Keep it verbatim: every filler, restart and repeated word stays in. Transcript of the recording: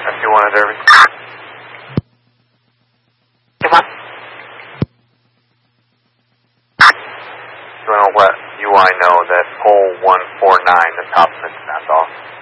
F two one Derby. Come on. You want to let U I know that pole one four nine, the top of it's snapped off.